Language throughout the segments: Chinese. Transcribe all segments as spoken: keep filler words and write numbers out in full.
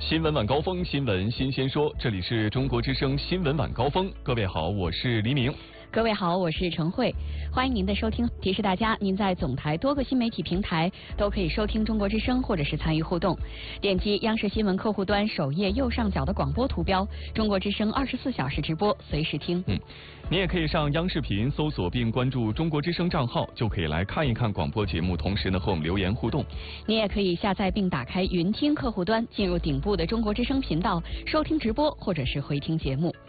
新闻晚高峰，新闻新鲜说，这里是中国之声新闻晚高峰。各位好，我是黎明。 各位好，我是陈慧，欢迎您的收听。提示大家，您在总台多个新媒体平台都可以收听中国之声，或者是参与互动。点击央视新闻客户端首页右上角的广播图标，中国之声二十四小时直播，随时听。 嗯，你也可以上央视频搜索并关注中国之声账号，就可以来看一看广播节目，同时呢和我们留言互动。 你也可以下载并打开云听客户端，进入顶部的中国之声频道，收听直播或者是回听节目。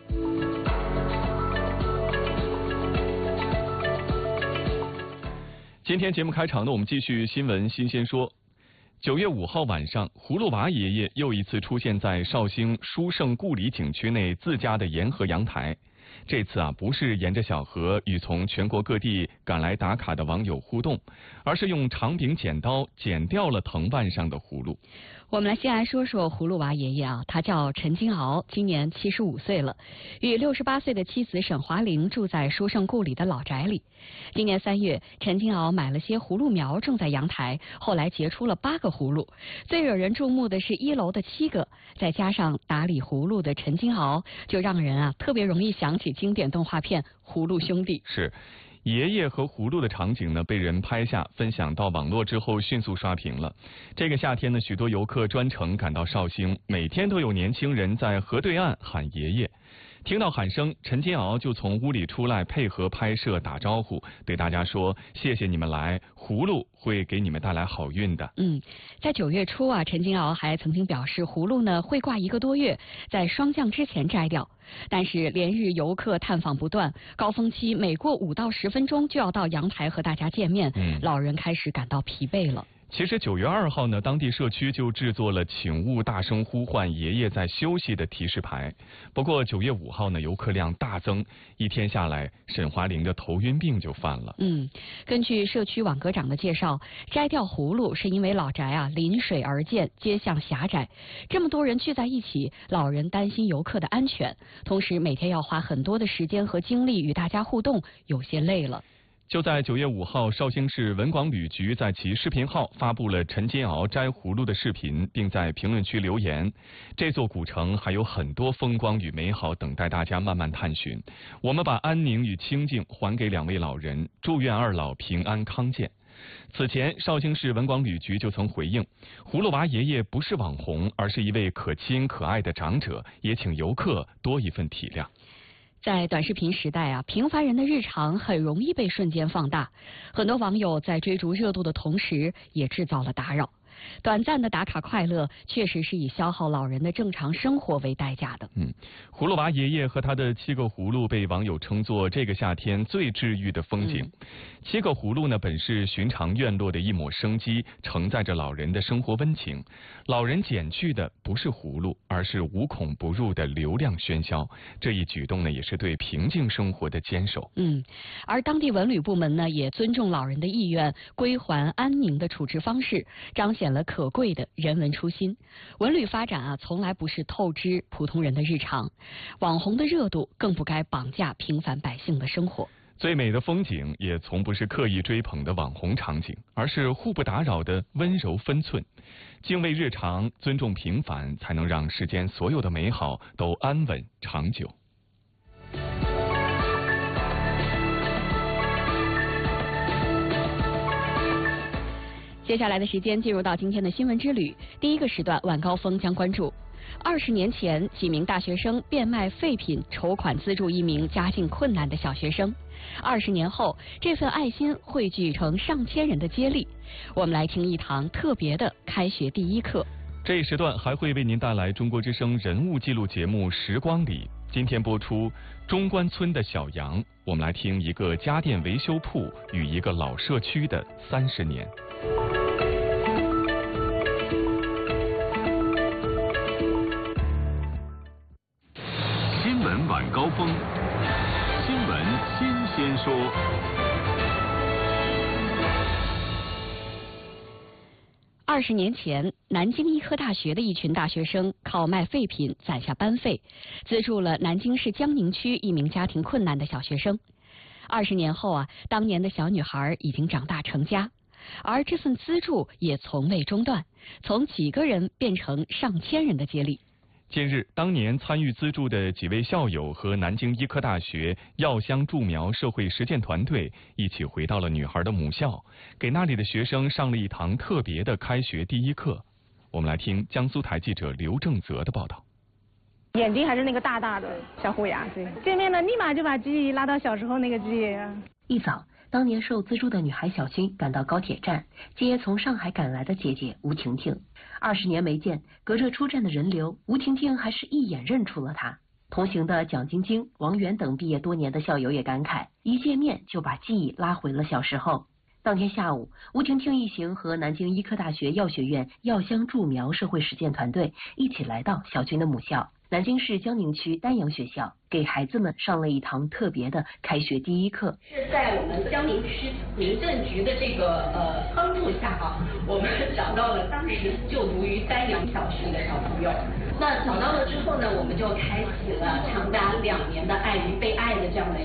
今天节目开场呢，我们继续新闻新鲜说。九月五号晚上，葫芦娃爷爷又一次出现在绍兴书圣故里景区内自家的沿河阳台。这次啊，不是沿着小河与从全国各地赶来打卡的网友互动，而是用长柄剪刀剪掉了藤蔓上的葫芦。 我们来先来说说葫芦娃爷爷啊，他叫陈金鳌，今年七十五岁了，与六十八岁的妻子沈华玲住在书圣故里的老宅里。今年三月，陈金鳌买了些葫芦苗种在阳台，后来结出了八个葫芦。最惹人注目的是一楼的七个，再加上打理葫芦的陈金鳌，就让人啊特别容易想起经典动画片《葫芦兄弟》。 是。爷爷和葫芦的场景呢，被人拍下分享到网络之后，迅速刷屏了。这个夏天呢，许多游客专程赶到绍兴，每天都有年轻人在河对岸喊爷爷。听到喊声，陈金鳌就从屋里出来配合拍摄打招呼，对大家说：“谢谢你们来，葫芦会给你们带来好运的。” 嗯，在九月初啊，陈金鳌还曾经表示，葫芦呢会挂一个多月，在霜降之前摘掉。但是连日游客探访不断，高峰期每过五到十分钟就要到阳台和大家见面，嗯，老人开始感到疲惫了。 其实九月二号呢，当地社区就制作了请勿大声呼唤爷爷在休息的提示牌。不过九月五号呢，游客量大增，一天下来，沈华玲的头晕病就犯了。 嗯，根据社区网格长的介绍，摘掉葫芦是因为老宅啊临水而建，街巷狭窄，这么多人聚在一起，老人担心游客的安全，同时每天要花很多的时间和精力与大家互动，有些累了。 就在九月五号，绍兴市文广旅局在其视频号发布了陈金鳌摘葫芦的视频，并在评论区留言：“这座古城还有很多风光与美好等待大家慢慢探寻。我们把安宁与清静还给两位老人，祝愿二老平安康健。”此前，绍兴市文广旅局就曾回应：“葫芦娃爷爷不是网红，而是一位可亲可爱的长者，也请游客多一份体谅。” 在短视频时代啊，平凡人的日常很容易被瞬间放大，很多网友在追逐热度的同时，也制造了打扰。短暂的打卡快乐，确实是以消耗老人的正常生活为代价的。 嗯，葫芦娃爷爷和他的七个葫芦被网友称作这个夏天最治愈的风景。嗯、七个葫芦呢，本是寻常院落的一抹生机，承载着老人的生活温情。老人减去的不是葫芦，而是无孔不入的流量喧嚣。这一举动呢，也是对平静生活的坚守。 嗯，而当地文旅部门呢，也尊重老人的意愿，归还安宁的处置方式，彰显了可贵的人文初心。文旅发展啊，从来不是透支普通人的日常，网红的热度更不该绑架平凡百姓的生活。 最美的风景也从不是刻意追捧的网红场景，而是互不打扰的温柔分寸。敬畏日常，尊重平凡，才能让世间所有的美好都安稳长久。 接下来的时间进入到今天的新闻之旅，第一个时段晚高峰将关注二十年前几名大学生变卖废品筹款资助一名家境困难的小学生，二十年后这份爱心汇聚成上千人的接力。我们来听一堂特别的开学第一课。 这一时段还会为您带来中国之声人物记录节目《时光里》，今天播出中关村的小杨，我们来听一个家电维修铺与一个老社区的三十年。 新闻晚高峰，新闻新鲜说。 二十年前，南京医科大学的一群大学生靠卖废品攒下班费，资助了南京市江宁区一名家庭困难的小学生。二十年后啊，当年的小女孩已经长大成家。 而这份资助也从未中断，从几个人变成上千人的接力。 近日，当年参与资助的几位校友和南京医科大学药香助苗社会实践团队一起回到了女孩的母校，给那里的学生上了一堂特别的开学第一课。我们来听江苏台记者刘正泽的报道。 眼睛还是那个大大的小虎牙，对，见面了立马就把记忆拉到小时候那个记忆。 一早，当年受资助的女孩小青赶到高铁站，接从上海赶来的姐姐吴婷婷。二十年没见，隔着出站的人流，吴婷婷还是一眼认出了她。同行的蒋晶晶、王源等毕业多年的校友也感慨，一见面就把记忆拉回了小时候。当天下午，吴婷婷一行和南京医科大学药学院药香助苗社会实践团队一起来到小军的母校南京市江宁区丹阳学校，给孩子们上了一堂特别的开学第一课。 是在我们江宁区民政局的这个呃帮助下啊，我们找到了当时就读于丹阳小学的小朋友。那找到了之后呢，我们就开启了长达两年的爱与被爱的这样的